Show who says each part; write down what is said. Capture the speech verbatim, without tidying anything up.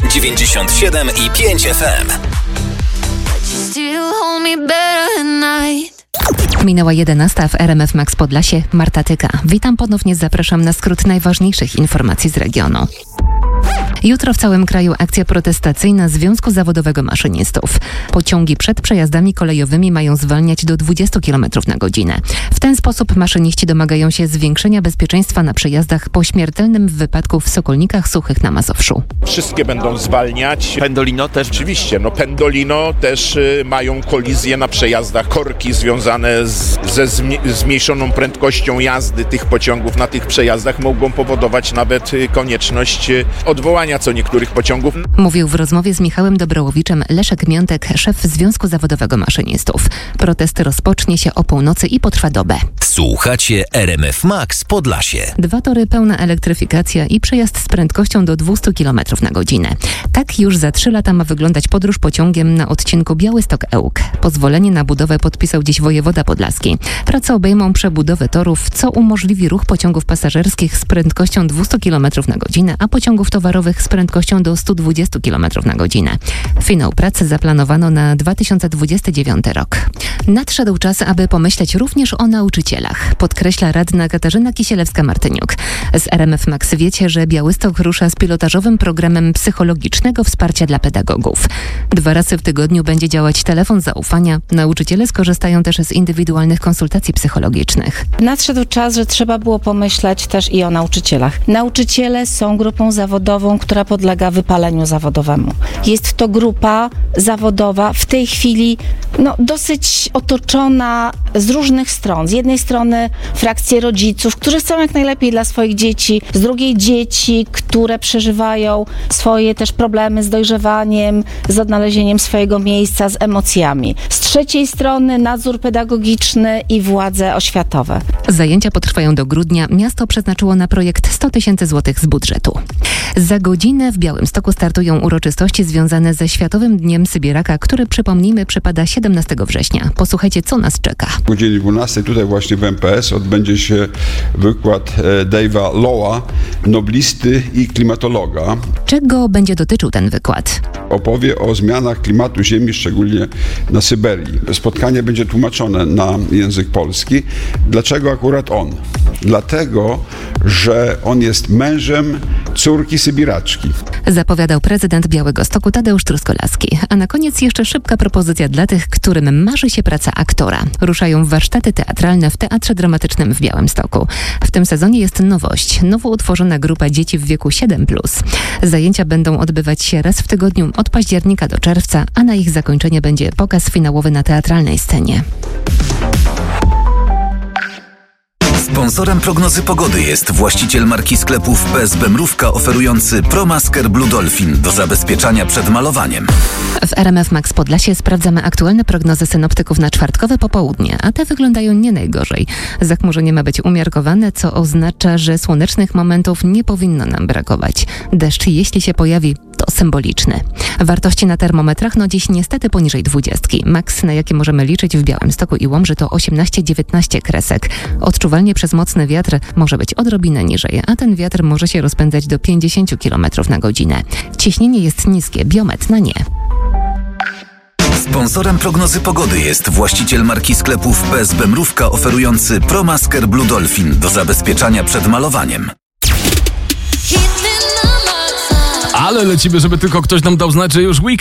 Speaker 1: dziewięćdziesiąt siedem i pięć F M.
Speaker 2: Minęła jedenasta w R M F Max Podlasie. Marta Tyka. Witam ponownie, zapraszam na skrót najważniejszych informacji z regionu. Jutro w całym kraju akcja protestacyjna Związku Zawodowego Maszynistów. Pociągi przed przejazdami kolejowymi mają zwalniać do dwudziestu kilometrów na godzinę. W ten sposób maszyniści domagają się zwiększenia bezpieczeństwa na przejazdach po śmiertelnym wypadku w Sokolnikach Suchych na Mazowszu.
Speaker 3: Wszystkie będą zwalniać.
Speaker 4: Pendolino też?
Speaker 3: Oczywiście, no Pendolino też y, mają kolizje na przejazdach. Korki związane z, ze zmi- zmniejszoną prędkością jazdy tych pociągów na tych przejazdach mogą powodować nawet y, konieczność y, odwołania co niektórych pociągów.
Speaker 2: Mówił w rozmowie z Michałem Dobrołowiczem Leszek Miątek, szef Związku Zawodowego Maszynistów. Protest rozpocznie się o północy i potrwa dobę.
Speaker 1: Słuchacie R M F Max Podlasie.
Speaker 2: Dwa tory, pełna elektryfikacja i przejazd z prędkością do dwieście kilometrów na godzinę. Tak już za trzy lata ma wyglądać podróż pociągiem na odcinku Białystok-Ełk. Pozwolenie na budowę podpisał dziś wojewoda podlaski. Prace obejmą przebudowę torów, co umożliwi ruch pociągów pasażerskich z prędkością dwieście kilometrów na godzinę, a pociągów towarowych z prędkością do stu dwudziestu kilometrów na godzinę. Finał pracy zaplanowano na dwa tysiące dwudziesty dziewiąty rok. Nadszedł czas, aby pomyśleć również o nauczycielach, podkreśla radna Katarzyna Kisielewska-Martyniuk. Z R M F Max wiecie, że Białystok rusza z pilotażowym programem psychologicznego wsparcia dla pedagogów. Dwa razy w tygodniu będzie działać telefon zaufania. Nauczyciele skorzystają też z indywidualnych konsultacji psychologicznych.
Speaker 5: Nadszedł czas, że trzeba było pomyśleć też i o nauczycielach. Nauczyciele są grupą zawodową, która podlega wypaleniu zawodowemu. Jest to grupa zawodowa w tej chwili no, dosyć otoczona z różnych stron. Z jednej strony frakcje rodziców, którzy chcą jak najlepiej dla swoich dzieci, z drugiej dzieci, które przeżywają swoje też problemy z dojrzewaniem, z odnalezieniem swojego miejsca, z emocjami. Z trzeciej strony nadzór pedagogiczny i władze oświatowe.
Speaker 2: Zajęcia potrwają do grudnia. Miasto przeznaczyło na projekt sto tysięcy złotych z budżetu. Za godzinę w Białymstoku startują uroczystości związane ze Światowym Dniem Sybiraka, który, przypomnijmy, przypada siedemnastego września. Posłuchajcie, co nas czeka.
Speaker 6: O godzinie dwunastej tutaj właśnie w M P S odbędzie się wykład Dave'a Lowa, noblisty i klimatologa.
Speaker 2: Czego będzie dotyczył ten wykład?
Speaker 6: Opowie o zmianach klimatu Ziemi, szczególnie na Syberii. Spotkanie będzie tłumaczone na język polski. Dlaczego akurat on? Dlatego, że on jest mężem córki Sybiraczki.
Speaker 2: Zapowiadał prezydent Białegostoku Tadeusz Truskolaski. A na koniec jeszcze szybka propozycja dla tych, którym marzy się praca aktora. Ruszają warsztaty teatralne w Teatrze Dramatycznym w Białymstoku. W tym sezonie jest nowość. Nowo utworzona grupa dzieci w wieku siedem plus. Zajęcia będą odbywać się raz w tygodniu od października do czerwca, a na ich zakończenie będzie pokaz finałowy na teatralnej scenie.
Speaker 1: Sponsorem prognozy pogody jest właściciel marki sklepów P S B Mrówka oferujący ProMasker Blue Dolphin do zabezpieczania przed malowaniem.
Speaker 2: W R M F Max Podlasie sprawdzamy aktualne prognozy synoptyków na czwartkowe popołudnie, a te wyglądają nie najgorzej. Zachmurzenie ma być umiarkowane, co oznacza, że słonecznych momentów nie powinno nam brakować. Deszcz, jeśli się pojawi, to symboliczny. Wartości na termometrach no dziś niestety poniżej dwudziestki. Maks, na jakie możemy liczyć w Białymstoku i Łomży, to osiemnaście dziewiętnaście kresek. Odczuwalnie przez mocny wiatr może być odrobinę niżej, a ten wiatr może się rozpędzać do pięćdziesięciu kilometrów na godzinę. Ciśnienie jest niskie, biometr na nie.
Speaker 1: Sponsorem prognozy pogody jest właściciel marki sklepów P S B Mrówka oferujący ProMasker Blue Dolphin do zabezpieczania przed malowaniem.
Speaker 7: Ale lecimy, żeby tylko ktoś nam dał znać, że już weekend.